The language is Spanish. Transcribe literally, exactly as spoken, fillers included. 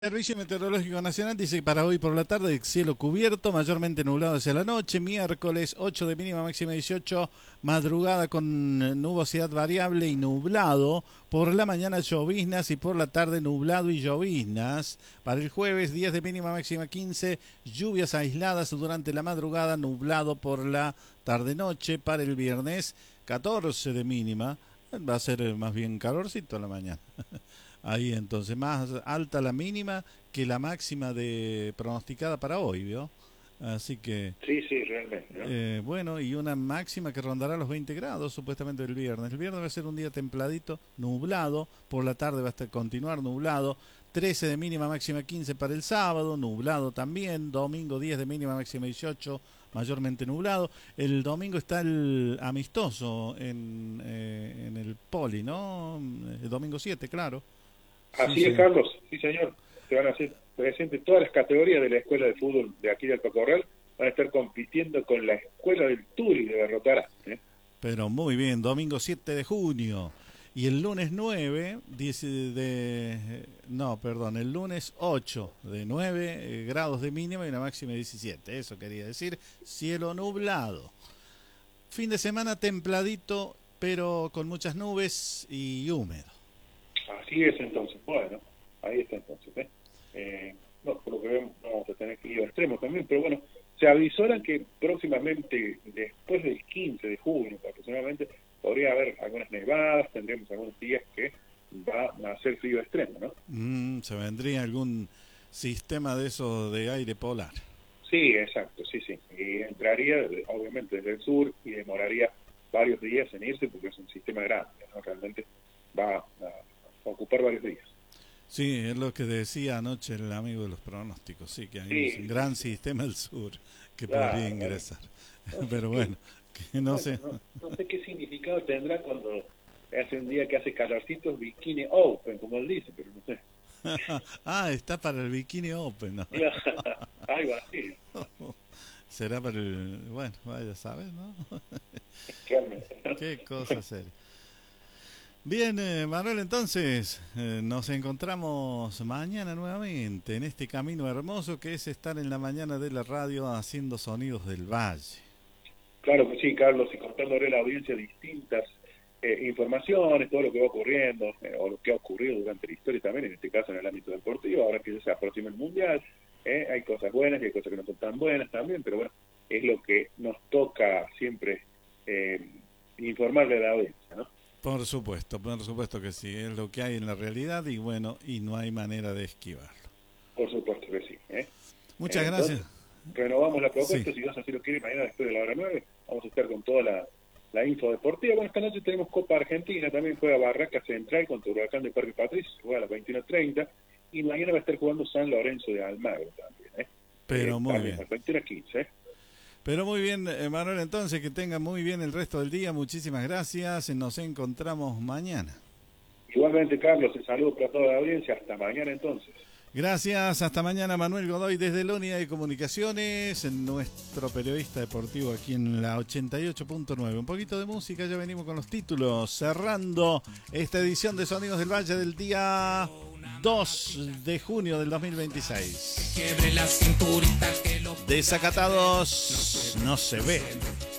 Servicio Meteorológico Nacional dice que para hoy por la tarde cielo cubierto, mayormente nublado hacia la noche, miércoles ocho de mínima, máxima dieciocho, madrugada con nubosidad variable y nublado, por la mañana lloviznas y por la tarde nublado y lloviznas, para el jueves diez de mínima, máxima quince, lluvias aisladas durante la madrugada, nublado por la tarde-noche, para el viernes catorce de mínima, va a ser más bien calorcito a la mañana. Ahí entonces, más alta la mínima que la máxima de pronosticada para hoy, ¿vio? Así que... Sí, sí, realmente, ¿no? Eh, bueno, y una máxima que rondará los veinte grados supuestamente el viernes. El viernes va a ser un día templadito, nublado, por la tarde va a estar, continuar nublado, trece de mínima, máxima quince para el sábado, nublado también, domingo diez de mínima, máxima dieciocho, mayormente nublado. El domingo está el amistoso en, eh, en el Poli, ¿no? El domingo siete, claro. Así Sí, es, sí. Carlos. Sí, señor. Se van a hacer presentes todas las categorías de la Escuela de Fútbol de aquí de Alto Corral. Van a estar compitiendo con la Escuela del Turi de Berrotará, ¿eh? Pero muy bien, domingo siete de junio. Y el lunes nueve, diez de, no, perdón, el lunes ocho de nueve eh, grados de mínima y una máxima de diecisiete. Eso quería decir, cielo nublado. Fin de semana templadito, pero con muchas nubes y húmedo. Así es, entonces. Bueno, ahí está entonces, ¿eh? Eh, no, por lo que vemos, vamos a tener que ir a extremos también, pero bueno, se avisoran que próximamente, después del quince de junio aproximadamente, podría haber algunas nevadas, tendremos algunos días que va a hacer frío extremo, ¿no? Mm, se vendría algún sistema de esos de aire polar. Sí, exacto, sí, sí. Y entraría, obviamente, desde el sur y demoraría varios días en irse porque es un sistema grande, ¿no? Realmente va a, a ocupar varios días. Sí, es lo que decía anoche el amigo de los pronósticos, sí, que hay Sí, un gran sistema del sur que claro, podría claro. ingresar. No sé Pero qué, bueno, que no bueno, sé. no, no sé qué significado tendrá cuando hace un día que hace calorcito Bikini Open, como él dice, pero no sé. Ah, está para el Bikini Open, ¿no? Algo así, Será para el... Bueno, vaya a saber, ¿no? realmente. Qué cosa seria. Bien, eh, Manuel, entonces eh, nos encontramos mañana nuevamente en este camino hermoso que es estar en la mañana de la radio haciendo sonidos del valle. Claro que sí, Carlos, y contándole a la audiencia distintas eh, informaciones, todo lo que va ocurriendo, eh, o lo que ha ocurrido durante la historia también, en este caso en el ámbito deportivo, ahora que ya se aproxima el Mundial, eh, hay cosas buenas y hay cosas que no son tan buenas también, pero bueno, es lo que nos toca siempre eh, informarle a la audiencia, ¿no? Por supuesto, por supuesto que sí, es lo que hay en la realidad y bueno, y no hay manera de esquivarlo. Por supuesto que sí, ¿eh? Muchas Entonces, gracias. renovamos la propuesta, Sí. si Dios así lo quiere, mañana después de la hora nueve, vamos a estar con toda la, la info deportiva. Bueno, esta noche tenemos Copa Argentina, también juega Barraca Central contra Huracán de Parque Patricio, se juega a las veintiuno treinta, y mañana va a estar jugando San Lorenzo de Almagro también, ¿eh? Pero Eh, muy también bien. a las veintiuno quince, ¿eh? Pero muy bien, eh, Manuel, entonces que tenga muy bien el resto del día. Muchísimas gracias. Nos encontramos mañana. Igualmente, Carlos, un saludo para toda la audiencia, hasta mañana entonces. Gracias, hasta mañana. Manuel Godoy desde la Unidad de Comunicaciones, nuestro periodista deportivo aquí en la ochenta y ocho punto nueve. Un poquito de música, ya venimos con los títulos, cerrando esta edición de Sonidos del Valle del día dos de junio del dos mil veintiséis. Desacatados no se ven.